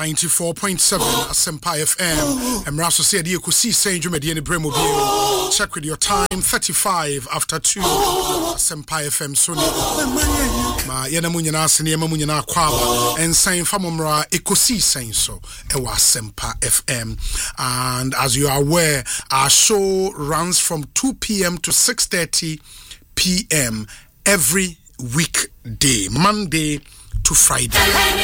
94.7 Asempa FM. Emraso said you could see Saint Jumedian Bremo. Check with your time 35 after 2 Asempa FM Sony. Ma Yenamunyana Senior Munyana Kwaba and Saint Famumra Ekosi Saint so Ewa Asempa FM. And as you are aware, our show runs from 2 p.m. to 6:30 p.m. every weekday, Monday to Friday.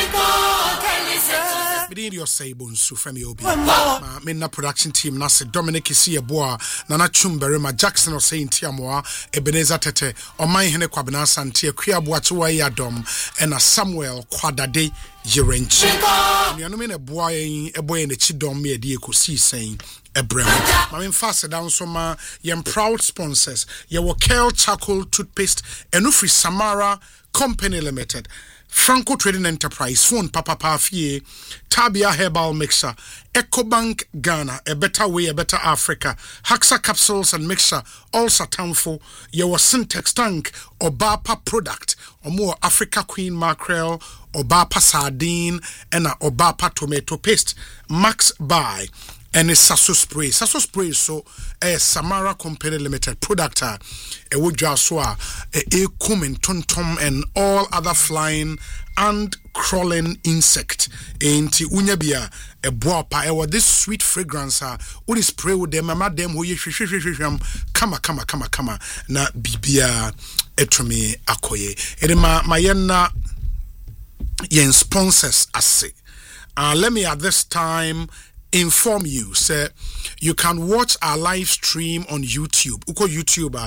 Your Sabonsu from your Minna production team, Nasa Dominic Isiaboa, Nana Chumberima, Jackson or Saint Tiamoa, Ebenezer Tete, or my Hene Kwabena Santia, Kriabuatua Yadom, and a Samuel Quadade Yerenchi. Yanumina boy, a boy in the Chidom, me a dear could see saying. I'm faster down some proud sponsors. Your Kel Charcoal Toothpaste, Enufri Samara Company Limited. Franco Trading Enterprise, Phone Papa Pafie, Tabia Herbal Mixer, EcoBank Ghana, A Better Way, A Better Africa, Haxa Capsules and Mixture, also Tamfo, your Syntex Tank, Obapa Product, or more Africa Queen Mackerel, Obapa Sardine, and a Obapa Tomato Paste, Max Buy. And a Sasso Spray. Sasso Spray so a Samara Company Limited product a Wujaswa, a cumin, tontom, and all other flying and crawling insect. Ain't unyabia a boapa or this sweet fragrance what is spray with them, mama them who you kama na bibia etrumi akoye. Edema mayena yen sponsors ase. Let me at this time inform you, sir, you can watch our live stream on YouTube. Uko YouTuber,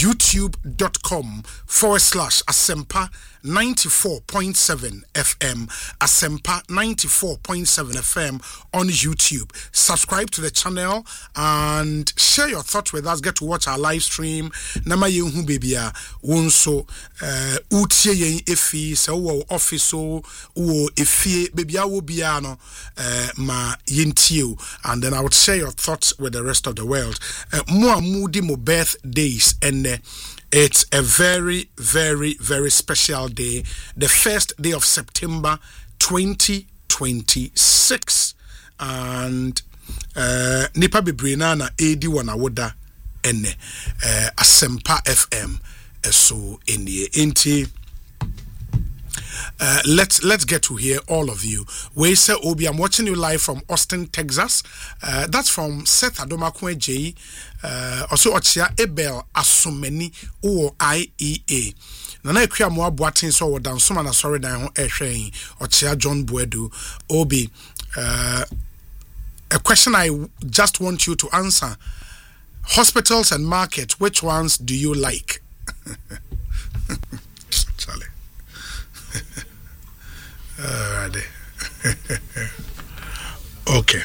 youtube.com/Asempa 94.7 FM, Asempa 94.7 FM on YouTube. Subscribe to the channel and share your thoughts with us. Get to watch our live stream. Nama yehu bebia wonso utie yen efi se wo office wo efie bebia wo bia no ma yentio, and then I would share your thoughts with the rest of the world. Mo moody mo birthdays, and it's a very, very, very special day. The first day of September 2026. And Nipa Bibrina na Edi Wanawoda ene Asempa FM so in the inti. Let's get to hear all of you. We say Obi, I'm watching you live from Austin, Texas. That's from Seth Adomakwe J. Also Ochia Ebel Asumeni OIEA. Nana Ekria Moa Boatin so down some na sorry dan ho ehwen Ochia John Buedu Obi. A question I just want you to answer. Hospitals and markets, which ones do you like? Charlie. Okay.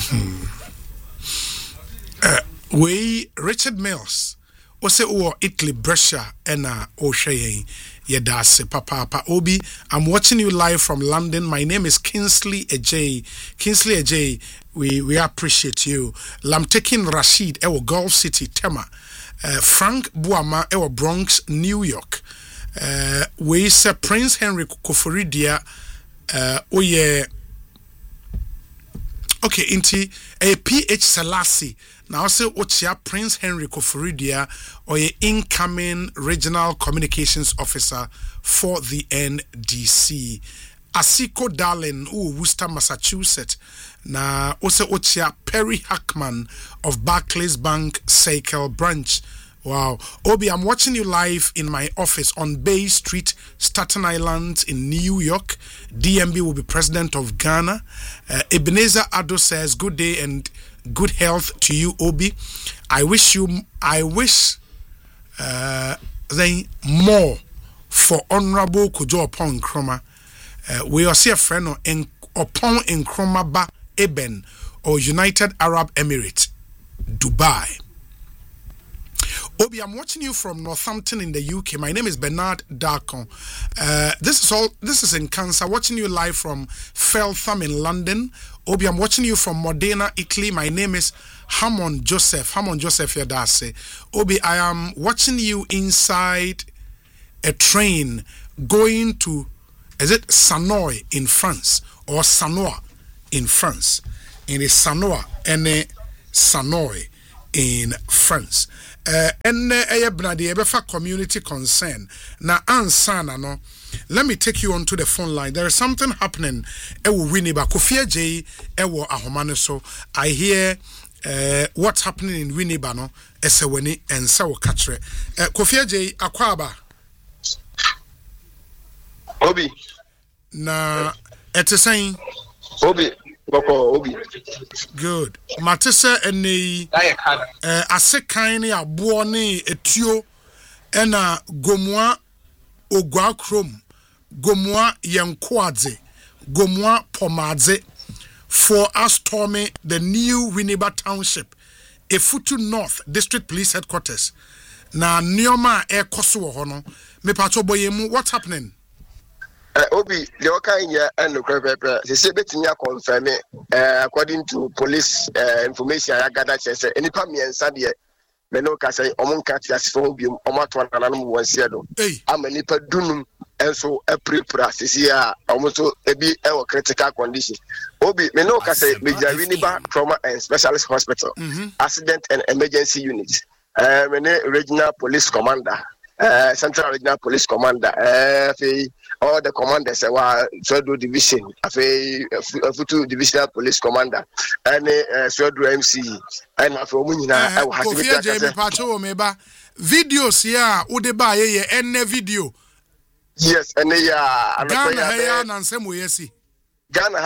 We Richard Mills ose Italy Brescia and O'Shea Yedase Papa Obi. I'm watching you live from London. My name is Kingsley Ajay. Kingsley Ajay, we appreciate you. Lamtekin Rashid ewo Gulf City Tema. Frank Buama ewo Bronx, New York. We say Prince Henry Koforidia oye okay inti a PH Selassie now say ochia Prince Henry Koforidia oye incoming regional communications officer for the NDC. Asiko Darling Worcester, Massachusetts na ose ochia Perry Hackman of Barclays Bank Cycle branch. Wow. Obi, I'm watching you live in my office on Bay Street, Staten Island in New York. DMB will be president of Ghana. Ebenezer Ado says, good day and good health to you, Obi. I wish then more for Honorable Kujo Opon Nkrumah. We are see a friend Opon Nkrumah Ba Eben or United Arab Emirates, Dubai. Obi, I'm watching you from Northampton in the UK. My name is Bernard Darkon. This is in Cancer. Watching you live from Feltham in London. Obi, I'm watching you from Modena, Italy. My name is Hammond Joseph Yadase. Obi, I am watching you inside a train going to, is it Sanoy in France or Sanoa in France. In the Sanoa and Sanoy in France. And a community concern. Na ansana no. Let me take you on to the phone line. There is something happening. Ewo Winneba Kofi J ewo ahomane so. I hear what's happening in Winneba no eseweni ensa wo katre. Kofi J akwaba. Obi. Na etesen Obi. Obi. Good. Matese ene asekan ne abo ne etuo ena gomua ogwa krom gomua yenkoadze gomua pomadze for us storming the new Winneba Township Efutu North District Police Headquarters na nioma ekoso wo ho no me pato boyemu what's happening. Obi, the Okanya and the say betinya confirm according to police information I gathered say any pami and sadie me no ka say omonka tias for biom omato nananum wonse do amanipa dunum enso prepare sisi a omoto ebi e critical condition. Obi me no ka say Major Winneba Trauma and Specialist Hospital Accident and Emergency Unit me regional police commander Central Regional Police Commander, all the commanders, Swedru Division, Futu Divisional Police Commander, and Swedru MC, and Afromunina. Videos here, Udeba, and video. Yes, and they are Ghana, and some way, see. Ghana,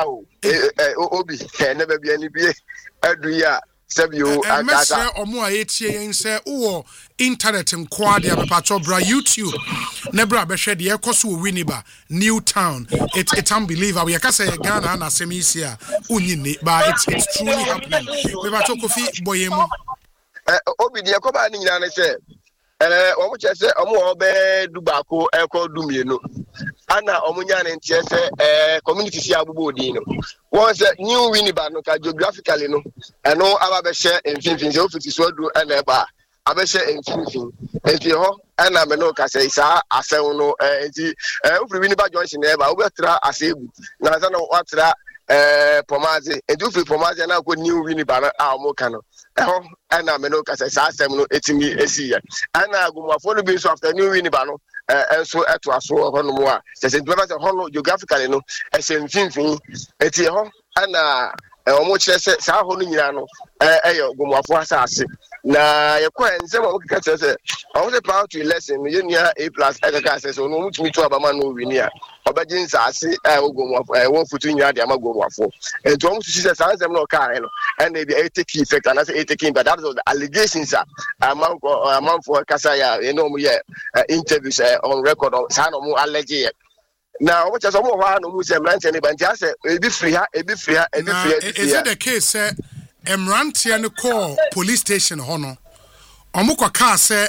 Obi, never be any be Adria. Mese omo ayetie yen se wo internet nkwade abepacho bra YouTube nebra be hwe de ekoso Winneba New Town. It's unbelievable. We can say Ghana na semisi a unyini but it's truly happening. We bacho Kofi boyemu obi de yakoba ni nyina ne se omo che se omo obe dubako eko dumienu ana omo nya ne ntie se community si abubo odin no won se new Winneba no ka geographically no eno aba be share infin se ofiti so adu ana eba aba share infin enti ho ana me no ka se isa asen no enti ofri Winneba Junction eba obetra asebu na za no watra Pomaze enti ofri Pomaze na ko new Winneba na a omo ka no eho ana me no ka se sa asem no etimi esi ya ana agumafo no bi so after new Winneba no enso eto aso hono mo a se ntoma se hono geographically no esemfinfin eti ho ana omo kire se sa hono nyina no eyo gumafo asase na yekwa enzema okika se omo se proud to lesson ye nua A+ ekaka se so no mutumi to abama no wini a obagin sase ogumafo won futu nyina de ama gumafo enti omo susi se sa nsem no ka no and they take effect and say taking but that was the allegations amount for kasaya you know mo interviews on record on sa no mo allege now what is omo wa no mo say mrante ne banti ase ebi free ha is it the case emrante ne call police station hono omo kwa ka say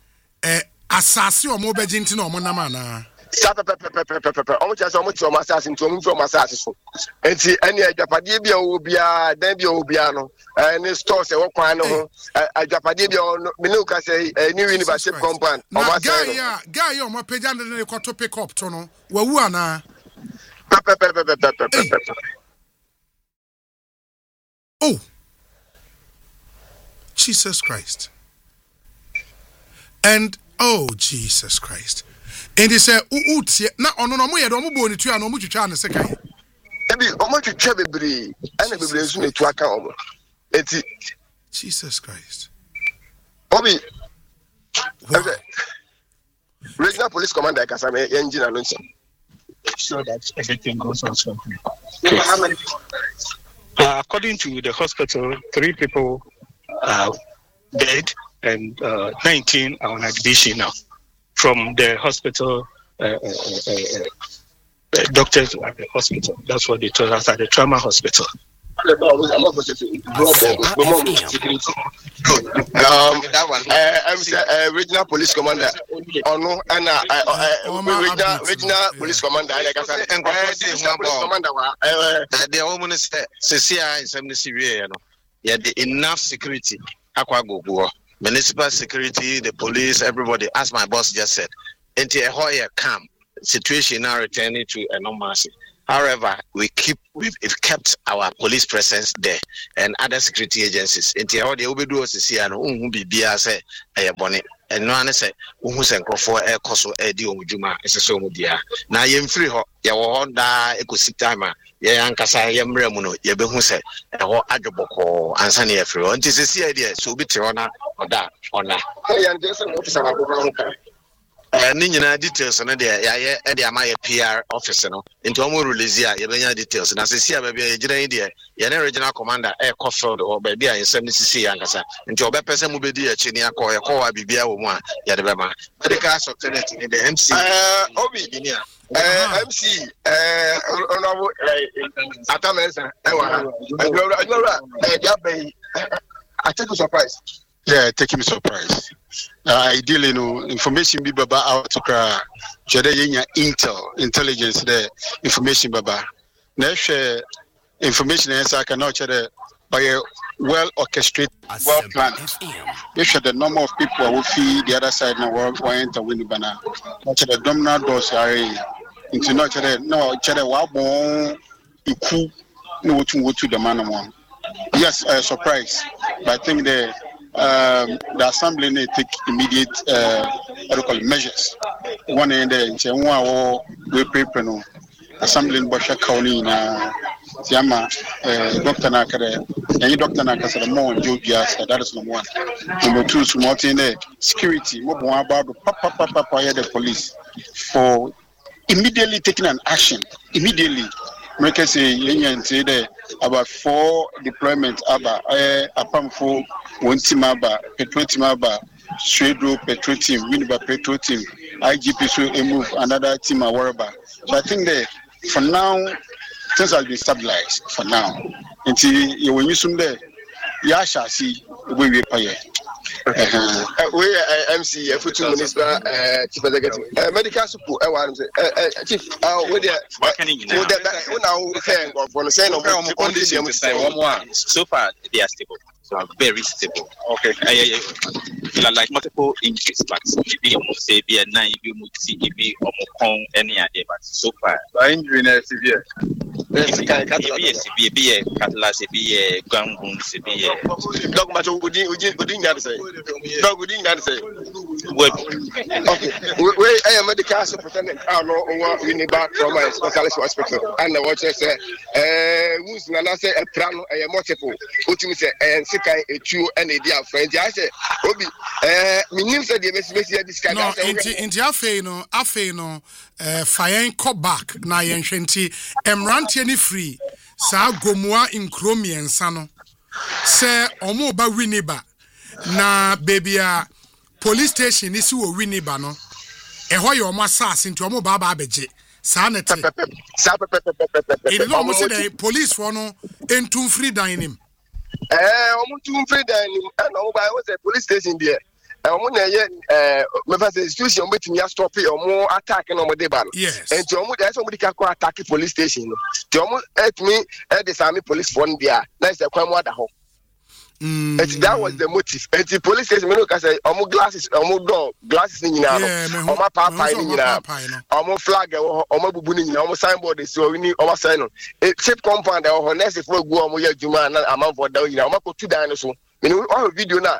asase omo bejinti na omo nama na omo cha so omo choma asase nti omo from asase so enti ene adwapade bia obia dan bia obia no ne store se wo kwan no ho adwapade bia me no ka say new Winneba compound omo say guy omo page and ne ko to pick up to no wawu ana oh Jesus Christ and oh Jesus Christ. And he said, na ono no mo ye do mo bo ni tu ana mo twitwa ne sekan. Ebi omo twitwa bebre, ana bebre nso ne tu aka omo. Eti Jesus Christ. Obi. Wow. Regional Police Commander Kasame engine announce. So that everything goes on smoothly. According to the hospital, 3 people are dead and 19 are on admission now. From the hospital, doctors at the hospital. That's what they told us at the trauma hospital. I'm regional police commander. Ono and regional police commander. The woman said, "CCI is something severe. Yeah, the enough security. Aqua municipal security, the police, everybody. As my boss just said, until a whole calm situation now returning to a normalcy. However, we've kept our police presence there and other security agencies. Until how they will do us see and who be say a bonnet. And no one say who sent for a coso a deal with Juma is a so dear. Now you're free, you will die a timer. Yankasa Yamremuno, Yabu said, a whole adjoboko, and Sunny Afro. And this is the idea, so be Tirana or that or not. Nina details on there, Eddie, my PR officer, into a more release, Yabania details. And as I see, I be a general idea, an original commander, air cofford or baby in 70cc Yankasa, and your person will be dear Chinia or a core Bibia one, Yadabama. But the cast of Tenet in the MC, Obi, MC, Atamesa, I take a surprise. Yeah, taking me surprise. Ideally, information be baba out to cry. Intelligence, the information baba. Next information is I cannot share by a well orchestrated, well planned. If the number of people will feed the other side now work for enter Winnibana. The dominant doors are into no cheddar wabon iku no to the man one. Yes, surprise. But I think the assembly may take immediate measures. One end we prepare no assembly in Bosha County na Siama Dr. Nakare and Dr. Nakasa more Georgia, that is number one. Number two, small thing security, more about the police for immediately taking an action. Immediately. Make us say there about 4 deployments apart from 1 team petrol team Shredro petrol team, Winneba petrol team, IGP so move another team wherever. So I think that for now things have been stabilized for now. Until when you soon there, you shall see we pay. We MC Futu Minister Chief Executive Medical Support Chief so far they are stable. So very stable. Okay. Like multiple injuries, but maybe say be a 9, be any idea, but so far. Injury is severe. Be a catalyst, be a gun wound, be a dog matter would say. Dog would say. Okay. We I am medical superintendent we need back from my specialist hospital. And the watcher said, who's Nana say a plan a multiple, which means a true and a dear friend. I said, Obi, meaning said the message this kind of in the Afeno, Fire call back, Nayan Shanty, Emrantiani free, Sa Gomoa in Chromi and Sano, Sir Omoba Winneba, na baby, police station is who Winneba no, and why your massas into Omo Baba Beje, Sanity. It almost a police for no, and 2 free dining. Almost 2 free dining, and I was a police station there. Institution between your stop or more attacking on the ban. Yes. And to almost somebody can attack a police station. To almost at me at the army police one there. That's the crime water home. That was the motive. And the police station, I say, almost glasses, almost door, glasses in my papa in almost flag, almost booning, almost signboard. So we need almost sign on a chip compound or honest if we go on your Juma and I'm for down. I'm about 2 dinosaurs. You know, all video now.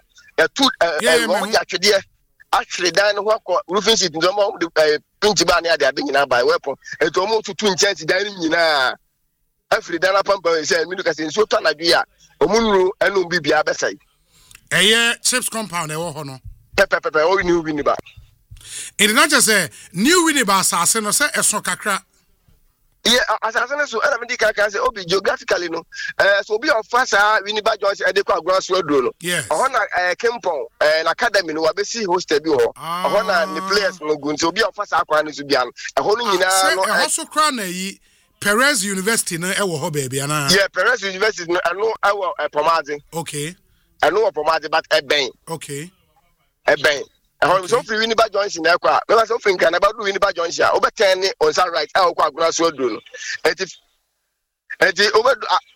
Actually, then what roofing seat in the Pinchibania, they are being by weapon, and to almost 2 inches dining in every Dana Pumper is saying, Lucas in Sotanabia, Omunu, and Ubibia Besai. A year, chips compound, honor. Pepper, all new Winneba. It not just a new Winneba assassin or say a soccer. Yeah, as I said, I can say, Obi geographically, no. So be on fast, Winneba Joyce, and the grass road. Yeah. On a Kempo, an academy, no, I see hosted you. On the players, no good. So be on fast, Aquan to be a whole also crown Perez University, no, our baby. Yeah, Perez University, I know our Pomadi. Okay. I know a Pomadi, but a bang. Okay. A bang. I was so free Winneba Joyce in Aqua. There was something can about Winneba Joyce, over 10 on some right, our grass road. And if over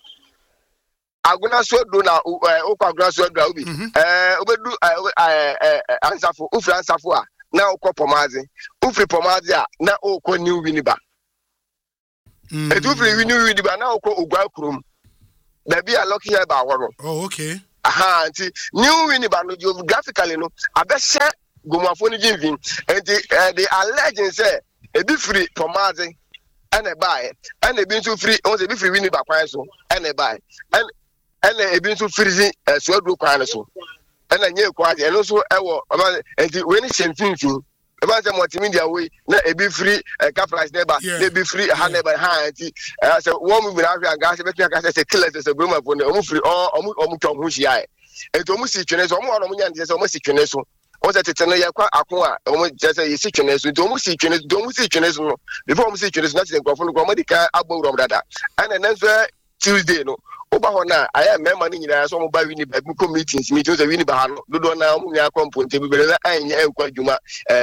Aguna so do now, Oka grass road, overdo answer for Ufra answer for now, Copomazi, Ufri Pomazia, now Oko new Winneba. etu free wini ba na okọ ogwa krom da bi a lucky here ba woro oh okay nti new wini ba no geographically no abehye gomafo ni jimvin nti the alleging say ebi free Pomazi ene bae ene ebi nso free on say ebi free wini ba kwan so ene bae ene ebi nso free suadu kwan so ene nye kwaje eno so ewo nti we ni chemfinfin eba say multimedia we na ebi free caprice neighbor ebi free ha neighbor nti say one movie na ahwe anga say betu aka say killers say broma for omu free omu twom ho hia enti omu si twene so omu ono nya nti say omu si twene so o say tete no ye kwa akon a omu say ye si twene so enti omu si twene so no before omu si twene so na say nkofo no omu dika agbowrom dada ana nanso Tuesday no oba ho na aya memma ni nyina so mo ba wini ba ko meetings say wini ba ha no dodo na omu nya komponte bi bele na anya enkwa djuma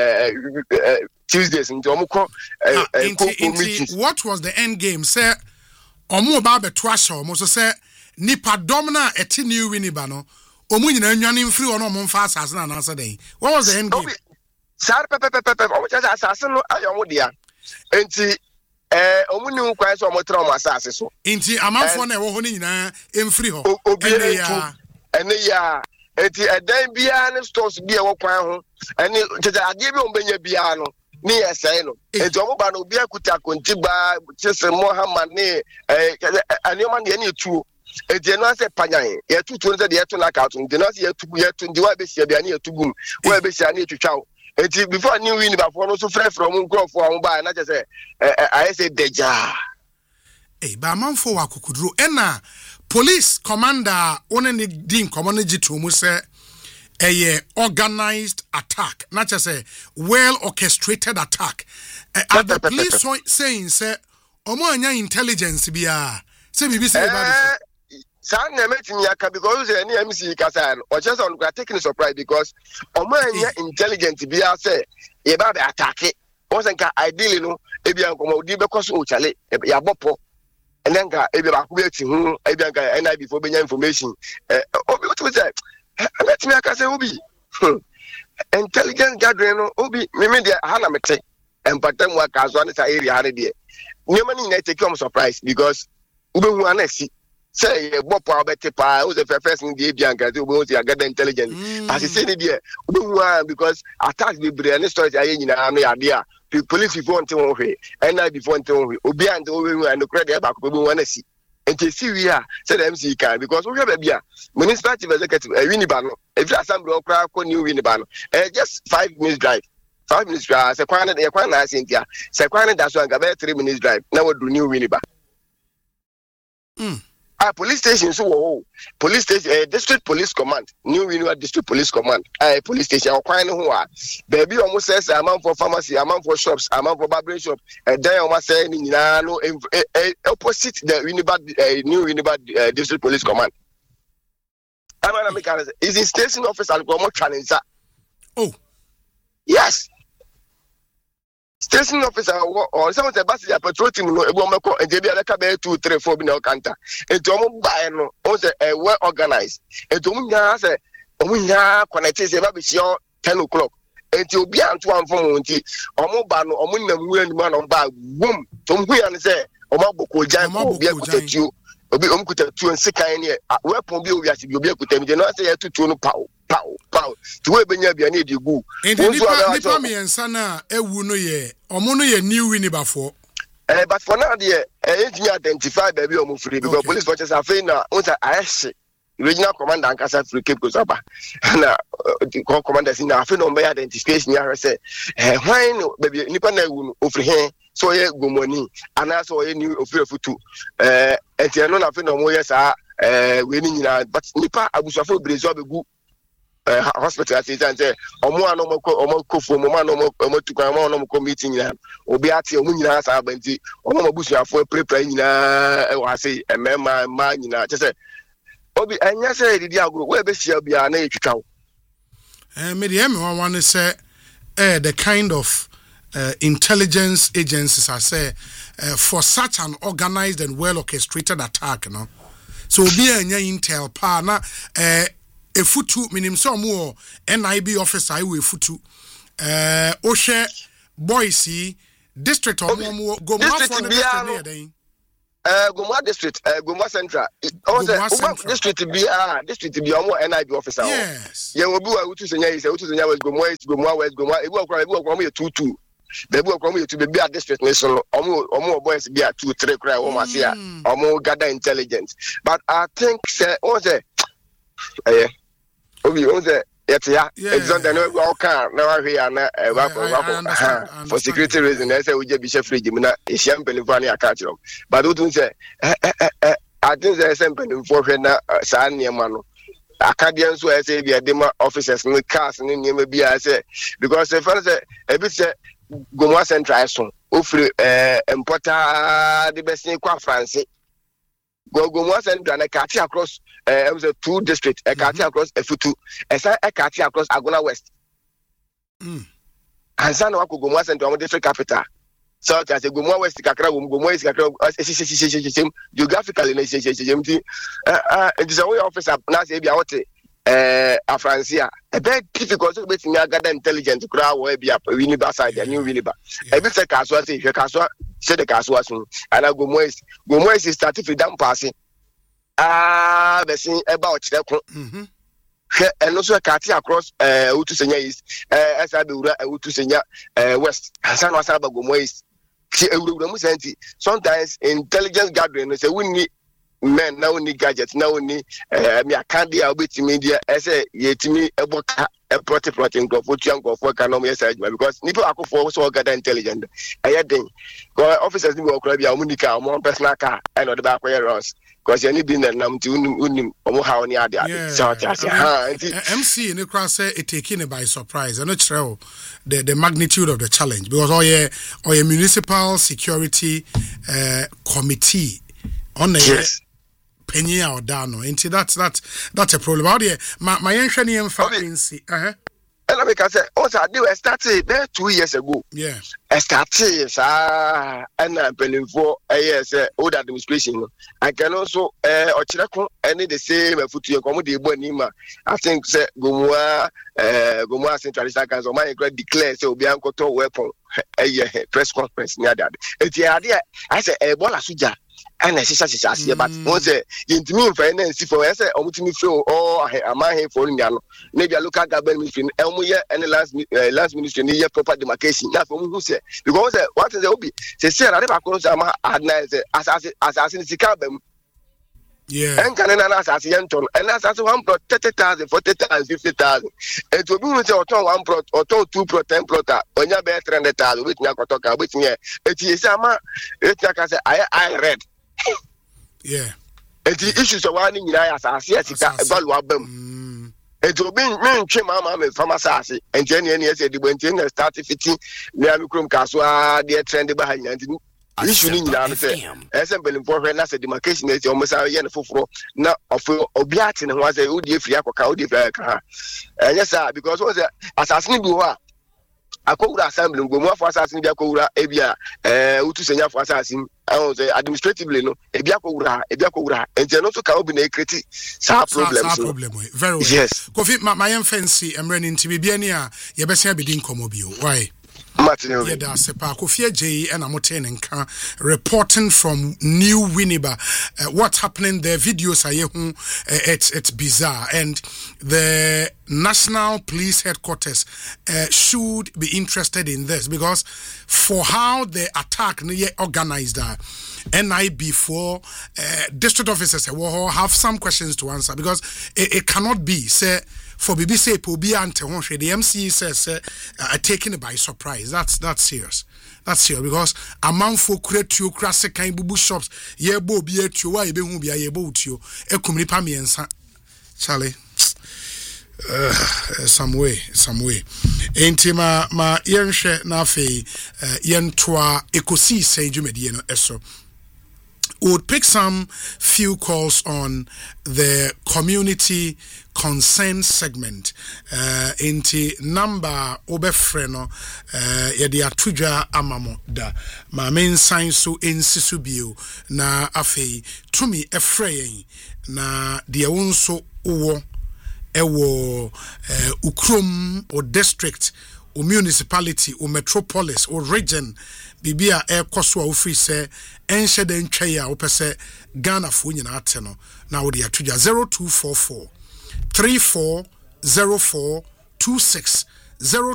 Tuesdays nti omu ko meetings. What was the end game? Say omu ba beto ahye omu so say nipa dom na eti new wini ba no omu nyina nwane mfiri ono omu mfa asase na na say what was the end game? Sar omu cha asase no ayo omu dia enti omu ni nkwan so omu tra omu asase so enti amanfo na ewo ho ni nyina emfiri ho ene ya enti edan bia ne stores bia wo kwan ho ene tete ade bi ombenya bia no ni yesai no enti omu ba no bia kuta kontiba chese Mohammed ne anoma ne ne tuo enti no ase panyan ye tutu no se de yeto na ka to enti no ase yetu ndi wa be sia bia ne yetugum wa be sia ne twetwa enti before new win ba for no so frɛ from nkrofo a mo ba na chese I say deja ba manfo wa kokuduro ena police commander one ni din common jitu mu say organized attack not just a well orchestrated attack at the police saying say omo anya intelligence bia say bibi say ba san na metimi aka because any MC kasa or just on taking surprise because omo anya intelligence bia say e ba be attack o say ka ideally no e bia nkomo di be koso o chale ya bopo and then ebi ba ku be ti hu ebi anka NIB before benya information obi what say let me aka say obi intelligence gathering no obi me dia ha na mete empatam aka so na say area ha de nyoma ni na take you surprise because obi hu anasi say bopo abete pa o the first thing dey bia anka say obi hu say gather intelligence as say ni dia obi hu because attack be bre and stories aye nyina no ya dia police before until one way and I before until we obi and we and the credit back we want to see and to see we are said MC can because we have a municipal executive a winibano if you assembly or crack new winibano just 5 minutes drive 5 minutes drive say kwana dey kwana Cynthia say kwana that's one about 3 minutes drive now we do new winiba police station so police station district police command new Winneba district police command police station kwan ho a baby almost says amount for pharmacy amount for shops amount for barbering shop then almost say ni nyina no opposite the Winneba new Winneba district police command amana make is the station officer almost challenge yes station officer or someone say basi ya patrol team no ebu omeko ejebi alaka be 2 3 4 bi na okanta enti omo bae no o say well organized enti omo nya say omo nya connect say ba be 10 o'clock enti obi anto amfo enti omo ba no omo nam wura ni ma no ba wom to mhu ya ne say omo boko jan obi akutatuo obi omkutatuo nsekan ne weapon bi obi asibi obi akutam je no say ya tutuo no pow to we benya bia na edigu nipa me ensa na ewu no ye omo no ye new Winneba for but for now there engineer identify baby omo free because police forces are saying na on say ayeshi regional commander ankasa free Cape Coast aba na commander sin na afi no be identification ya say why no baby nipa na ewu no ofri he so ye gomoni ana so ye new ofri futu enti no na afi no mo ye sa we ni nyina but nipa abusafo brezo abegu hospital say omo kofo omo tukwan omo ko meeting nyina obi ate omo nyina sa abanti omo mabusuafo prepare nyina e wa say emema ma nyina che say obi anya say didi agro we be sia bia na etwitwa me dey me wan say the kind of intelligence agencies are say for such an organized and well orchestrated attack no so obi anya intel pa na efutu minim so mo NIB officer I we futu ohwe boys district omo go ma for the Gomwa district, Gomwa Central. District be almost NIB officer. Yes. Yeah, we do to say is Gomwa West, Gomwa, it will be 2-2. The book to be a district nation, or boys be a 2-3 cry, almost here, or more gather intelligence. But I think, also, it's not no car, no here, for security reasons. I say we just be chef free, is champagne catch up. But who don't say, I think there's something for her, Sanya Mano. Acadians who I say be a demo officers, no cars, and maybe I say, because the first a bit say, Gomwa Central, Ufri, Importa, the best in France. Gomwa Central and a catch across was a 2 district, a catch across a Futu, a catch across Agona West. And San Wako Gomwa Central district capital. So as a Gomwa West Kakra, Gomwa is Kakra, geographically, it is a way officer, Nazi a Francia. A very difficult to be gather intelligence to crowd where be up Winiba side, a new Winiba. A bit of Caswa, say, Caswa, said the Caswa soon, and I go Moise is starting to down passing. The scene about that. And also a catty across Utusenya East, as I do Utusenya West, Hassan Wasaba Gomois. Sometimes intelligence gathering is a winning. Men now need gadgets now need me a candy I'll be to media as a yetimi a book a protein go for young for economy because Nipo Ako for so gather intelligent. I had officers will grab your Munica more personal car and the back where us because you need been a num to unim or how near the MC in the cross say it taken it by surprise. I'm not sure the magnitude of the challenge because all your municipal security committee on the yes. Penny or Dano, into that's a problem. Out here, my engineer fancy. And I can say, also, I started there 2 years ago. Yeah, I started, and I'm paying for a year's old administration. I can also, any the same foot to your comedy, Bonima. I think, Gomwa Centralist Council, my great declares, so Bianco to weapon a press conference near that. It's the idea. I said, Ebola Suja. And I say, but once you finance for us, I feel or a man for maybe a local government and the last ministry near proper demarcation. That's who say because what is the hobby? They say, I never close assassin carbon. Yeah, and can an assassin and assassin 1 plot 30,000, 40,000, 50,000. It will be with your 1 plot or 2 plot 10 plotter when you're better 300,000 with Nakotoka, with me. It is it's like I said, I read. Yeah. And the issues of one in as value album. It will be Chimama from Assassin and Jenny said the Wentin started fitting Niamicrum Casua, dear trendy behind issue in the assembly for her as a demarcation is almost a yen for now of Obiatin was a Udi Friaco, and yes, sir, because was assassin I called assembly, go more for assassin, Biakura, Ebia, Utusenya for assassin. I was administratively no, Ebiakura, and then also can be a critic. Problem. Very well. Yes. Kofi, my fancy, I'm running to be Biania, Yabesia Bidin Comobio. Why? Martin, that's a Kofia J and Amoten and reporting from New Winneba. What's happening there? Videos are it's bizarre, and the National Police Headquarters should be interested in this because for how the attack organized NIB for district officers have some questions to answer because it cannot be say. For BBC, the MC says taken it by surprise. That's serious. That's serious because among folk create you classic kind bubu shops. Ye bo be at you. Why be who be a boat you? A community me and Charlie. Some way. Intima ma yenshe na fe yentwa ekosi say jumedi no eso. Would pick some few calls on the community concern segment. Inti number obefreno yedi atuja amamo da ma men sign so insisu bio na afei tumi efreyen na dia wonso uwo ewo ukrom o district o municipality o metropolis o region bibia ekoso a wo free say enhye den twai a wo pese Ghana fo nyina ate no na wo de atoja 0244 340426 0244